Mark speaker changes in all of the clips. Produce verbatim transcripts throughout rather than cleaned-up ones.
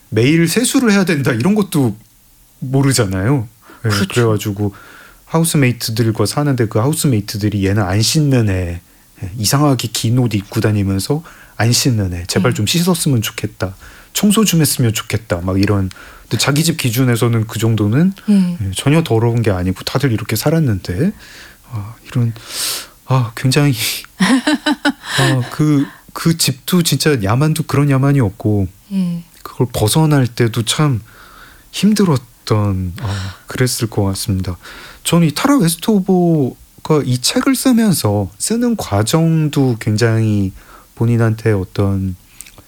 Speaker 1: 매일 세수를 해야 된다 이런 것도 모르잖아요. 네,
Speaker 2: 그렇죠.
Speaker 1: 그래가지고 하우스메이트들과 사는데 그 하우스메이트들이 얘는 안 씻는 애, 이상하게 긴 옷 입고 다니면서 안 씻는 애, 제발 좀 씻었으면 좋겠다, 청소 좀 했으면 좋겠다, 막 이런. 근데 자기 집 기준에서는 그 정도는
Speaker 2: 음.
Speaker 1: 전혀 더러운 게 아니고 다들 이렇게 살았는데 아, 이런 아 굉장히 아, 그, 그 집도 진짜 야만도 그런 야만이 없고
Speaker 2: 예.
Speaker 1: 그걸 벗어날 때도 참 힘들었던 아, 그랬을 것 같습니다. 저는 이 타라 웨스트오버가 이 책을 쓰면서 쓰는 과정도 굉장히 본인한테 어떤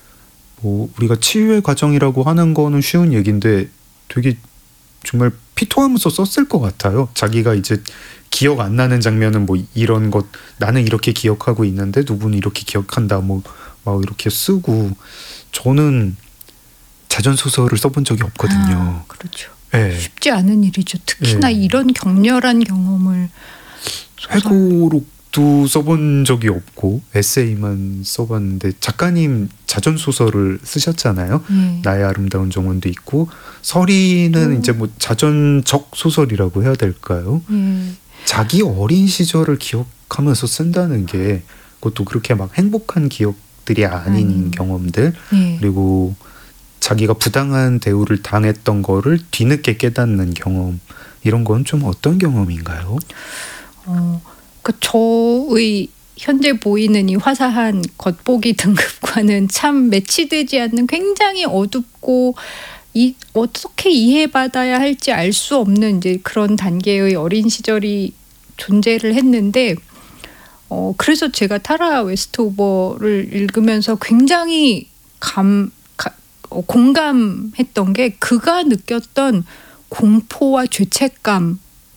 Speaker 1: 뭐 우리가 치유의 과정이라고 하는 거는 쉬운 얘기인데 되게 정말 피토하면서 썼을 것 같아요. 자기가 이제 기억 안 나는 장면은 뭐 이런 것 나는 이렇게 기억하고 있는데 누구는 이렇게 기억한다 뭐 막 이렇게 쓰고. 저는 자전 소설을 써본 적이 없거든요.
Speaker 2: 아, 그렇죠.
Speaker 1: 네.
Speaker 2: 쉽지 않은 일이죠. 특히나
Speaker 1: 네.
Speaker 2: 이런 격렬한 경험을 소설...
Speaker 1: 회고록도 써본 적이 없고 에세이만 써봤는데 작가님 자전 소설을 쓰셨잖아요.
Speaker 2: 네.
Speaker 1: 나의 아름다운 정원도 있고 서리는 오. 이제 뭐 자전적 소설이라고 해야 될까요?
Speaker 2: 네.
Speaker 1: 자기 어린 시절을 기억하면서 쓴다는 게 그것도 그렇게 막 행복한 기억들이 아닌 음. 경험들 네. 그리고 자기가 부당한 대우를 당했던 거를 뒤늦게 깨닫는 경험, 이런 건 좀 어떤 경험인가요?
Speaker 2: 어, 그 저의 현재 보이는 이 화사한 겉보기 등급과는 참 매치되지 않는 굉장히 어둡고 이 어떻게 이해받아야 할지 알 수 없는 이제 그런 단계의 어린 시절이 존재를 했는데 어, 그래서 제가 타라 웨스트오버를 읽으면서 굉장히 감 어, 공감했던 게 그가 느꼈던 공포와 죄책감을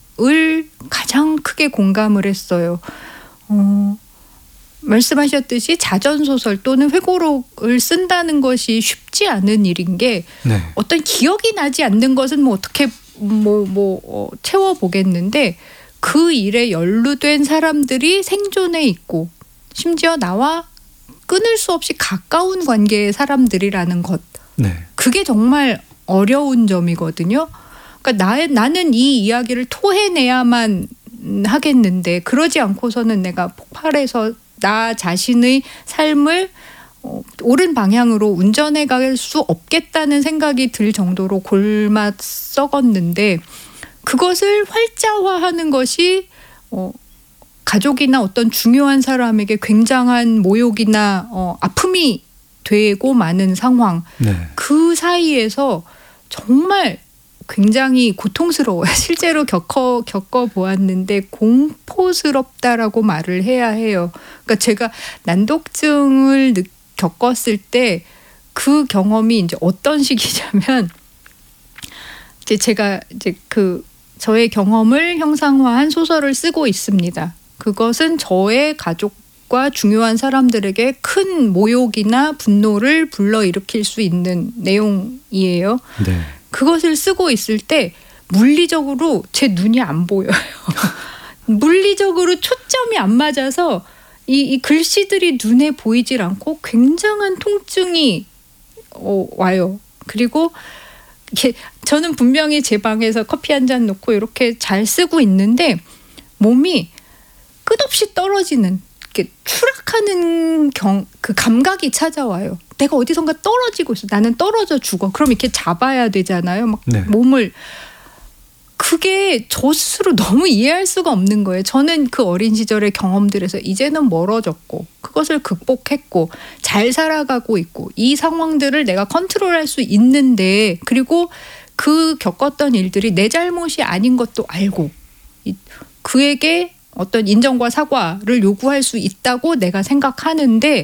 Speaker 2: 가장 크게 공감을 했어요. 어, 말씀하셨듯이 자전소설 또는 회고록을 쓴다는 것이 쉽지 않은 일인 게 네. 어떤 기억이 나지 않는 것은 뭐 어떻게 뭐, 뭐 어, 채워보겠는데 그 일에 연루된 사람들이 생존해 있고 심지어 나와 끊을 수 없이 가까운 관계의 사람들이라는 것. 네. 그게 정말 어려운 점이거든요. 그러니까 나, 나는 이 이야기를 토해내야만 하겠는데 그러지 않고서는 내가 폭발해서 나 자신의 삶을 어, 옳은 방향으로 운전해 갈 수 없겠다는 생각이 들 정도로 골마 썩었는데 그것을 활자화하는 것이 어, 가족이나 어떤 중요한 사람에게 굉장한 모욕이나 어, 아픔이 되고 마는 상황. 네. 그 사이에서 정말 굉장히 고통스러워요. 실제로 겪어, 겪어보았는데 공포스럽다라고 말을 해야 해요. 그러니까 제가 난독증을 느, 겪었을 때 그 경험이 이제 어떤 시기냐면 이제 제가 이제 그 저의 경험을 형상화한 소설을 쓰고 있습니다. 그것은 저의 가족과 중요한 사람들에게 큰 모욕이나 분노를 불러일으킬 수 있는 내용이에요. 네. 그것을 쓰고 있을 때 물리적으로 제 눈이 안 보여요. 물리적으로 초점이 안 맞아서 이, 이 글씨들이 눈에 보이질 않고 굉장한 통증이 어, 와요. 그리고 이렇게 저는 분명히 제 방에서 커피 한 잔 놓고 이렇게 잘 쓰고 있는데 몸이 끝없이 떨어지는 이렇게 추락하는 경, 그 감각이 찾아와요. 내가 어디선가 떨어지고 있어. 나는 떨어져 죽어. 그럼 이렇게 잡아야 되잖아요. 막 네. 몸을. 그게 저 스스로 너무 이해할 수가 없는 거예요. 저는 그 어린 시절의 경험들에서 이제는 멀어졌고 그것을 극복했고 잘 살아가고 있고 이 상황들을 내가 컨트롤할 수 있는데 그리고 그 겪었던 일들이 내 잘못이 아닌 것도 알고 그에게 어떤 인정과 사과를 요구할 수 있다고 내가 생각하는데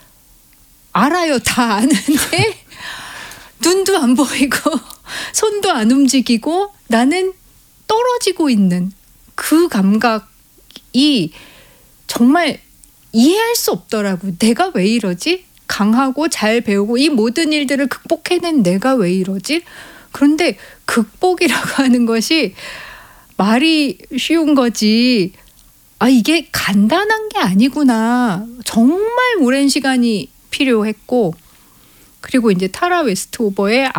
Speaker 2: 알아요. 다 아는데 눈도 안 보이고 손도 안 움직이고 나는 떨어지고 있는 그 감각이 정말 이해할 수 없더라고요. 내가 왜 이러지? 강하고 잘 배우고 이 모든 일들을 극복해낸 내가 왜 이러지? 그런데 극복이라고 하는 것이 말이 쉬운 거지 아 이게 간단한 게 아니구나. 정말 오랜 시간이 필요했고 그리고 이제 타라 웨스트오버의